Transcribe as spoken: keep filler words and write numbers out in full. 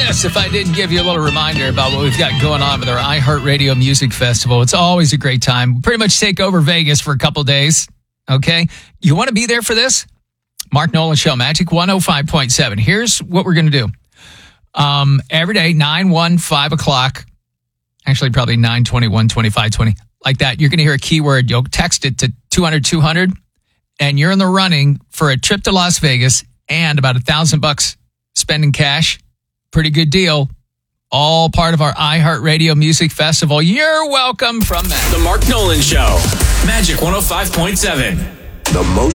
remiss if I didn't give you a little reminder about what we've got going on with our iHeartRadio Music Festival. It's always a great time. Pretty much take over Vegas for a couple days, okay? You want to be there for this? Mark Nolan Show, Magic one oh five point seven. Here's what we're going to do. Um, every day, nine, one, five o'clock, actually probably nine, twenty-one, twenty-five, twenty, like that, you're going to hear a keyword. You'll text it to two hundred, two hundred, and you're in the running for a trip to Las Vegas and about a thousand bucks spending cash. Pretty good deal. All part of our iHeartRadio Music Festival. You're welcome from that. The Mark Nolan Show. Magic one oh five point seven. The most